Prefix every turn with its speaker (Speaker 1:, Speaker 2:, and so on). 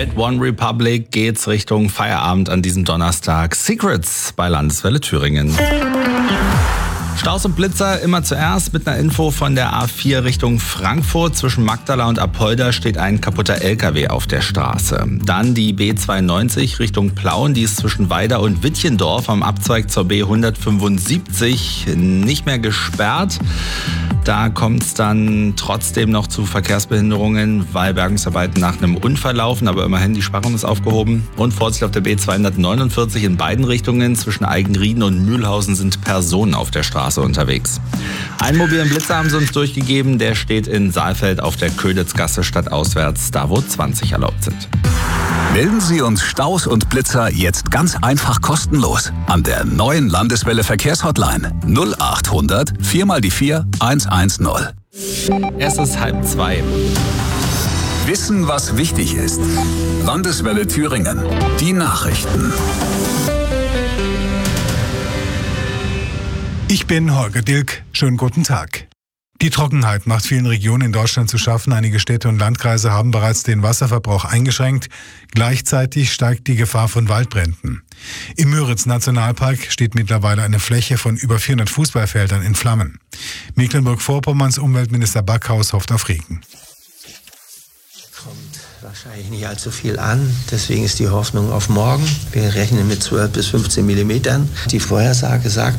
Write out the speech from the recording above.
Speaker 1: Mit One Republic geht's Richtung Feierabend an diesem Donnerstag. Secrets bei Landeswelle Thüringen. Staus und Blitzer immer zuerst mit einer Info von der A4 Richtung Frankfurt. Zwischen Magdala und Apolda steht ein kaputter LKW auf der Straße. Dann die B92 Richtung Plauen, die ist zwischen Weida und Wittchendorf am Abzweig zur B175 nicht mehr gesperrt. Da kommt es dann trotzdem noch zu Verkehrsbehinderungen, weil Bergungsarbeiten nach einem Unfall laufen, aber immerhin die Sperrung ist aufgehoben. Und Vorsicht auf der B249 in beiden Richtungen. Zwischen Eigenrieden und Mühlhausen sind Personen auf der Straße unterwegs. Einen mobilen Blitzer haben sie uns durchgegeben, der steht in Saalfeld auf der Könitzgasse stadtauswärts, da wo 20 erlaubt sind.
Speaker 2: Melden Sie uns Staus und Blitzer jetzt ganz einfach kostenlos an der neuen Landeswelle Verkehrshotline 0800 4 mal die 4 110.
Speaker 1: Es ist 1:30.
Speaker 2: Wissen, was wichtig ist. Landeswelle Thüringen. Die Nachrichten.
Speaker 3: Ich bin Holger Dilk. Schönen guten Tag. Die Trockenheit macht vielen Regionen in Deutschland zu schaffen. Einige Städte und Landkreise haben bereits den Wasserverbrauch eingeschränkt. Gleichzeitig steigt die Gefahr von Waldbränden. Im Müritz-Nationalpark steht mittlerweile eine Fläche von über 400 Fußballfeldern in Flammen. Mecklenburg-Vorpommerns Umweltminister Backhaus hofft auf Regen.
Speaker 4: Kommt wahrscheinlich nicht allzu viel an, deswegen ist die Hoffnung auf morgen. Wir rechnen mit 12 bis 15 Millimetern. Die Vorhersage sagt,